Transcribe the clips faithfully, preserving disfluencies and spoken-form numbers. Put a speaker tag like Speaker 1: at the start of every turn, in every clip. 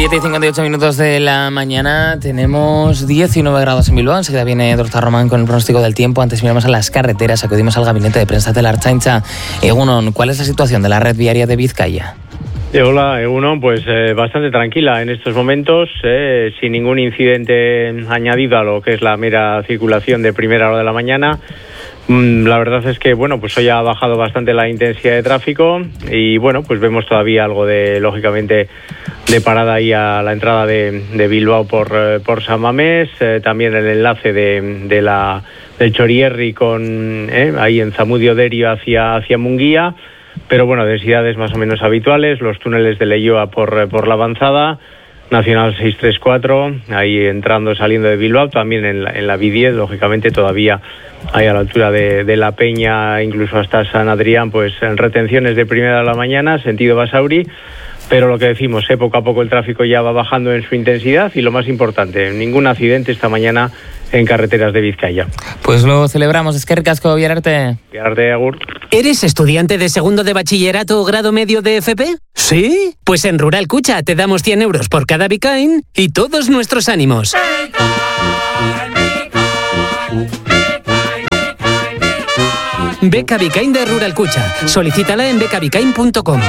Speaker 1: siete y cincuenta y ocho minutos de la mañana, tenemos diecinueve grados en Bilbao. Enseguida viene Dorta Román con el pronóstico del tiempo. Antes miramos a las carreteras, acudimos al gabinete de prensa de la Ertzaintza. Egunon, ¿cuál es la situación de la red viaria de Vizcaya?
Speaker 2: Eh, hola, Egunon, pues eh, bastante tranquila en estos momentos, eh, sin ningún incidente añadido a lo que es la mera circulación de primera hora de la mañana. Mm, la verdad es que, bueno, pues hoy ha bajado bastante la intensidad de tráfico y, bueno, pues vemos todavía algo de, lógicamente, de parada ahí a la entrada de, de Bilbao por, eh, por San Mamés, eh, también el enlace de, de la, del Chorierri con, eh, ahí en Zamudio Derio hacia, hacia Munguía. Pero bueno, densidades más o menos habituales, los túneles de Leioa por, por la avanzada, Nacional seiscientos treinta y cuatro, ahí entrando, saliendo de Bilbao, también en la, en la B diez, lógicamente todavía ahí a la altura de, de La Peña, incluso hasta San Adrián, pues en retenciones de primera de la mañana, sentido Basauri. Pero lo que decimos, eh, poco a poco el tráfico ya va bajando en su intensidad y lo más importante, ningún accidente esta mañana en carreteras de Vizcaya.
Speaker 1: Pues lo celebramos. Eskerrik asko, Biararte.
Speaker 2: Biararte, agur.
Speaker 3: ¿Eres estudiante de segundo de bachillerato o grado medio de F P? ¿Sí? Pues en Rural Cucha te damos cien euros por cada Bicain y todos nuestros ánimos. Beca Bicain de Rural Cucha. Solicítala en beca bicain punto com.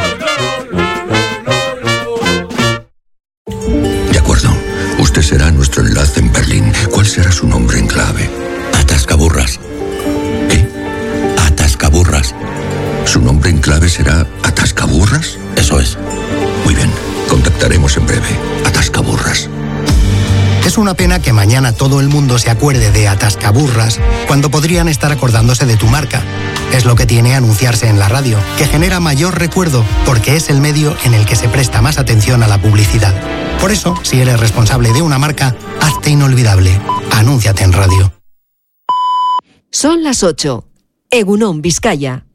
Speaker 4: De acuerdo. Usted será nuestro enlace en Berlín. ¿Cuál será su nombre en clave? Atascaburras. ¿Qué? Atascaburras. ¿Su nombre en clave será Atascaburras? Eso es. Muy bien. Contactaremos en breve. Atascaburras.
Speaker 5: Es una pena que mañana todo el mundo se acuerde de Atascaburras cuando podrían estar acordándose de tu marca. Es lo que tiene anunciarse en la radio, que genera mayor recuerdo porque es el medio en el que se presta más atención a la publicidad. Por eso, si eres responsable de una marca, hazte inolvidable. Anúnciate en radio.
Speaker 6: Son las ocho. Egunon, Vizcaya.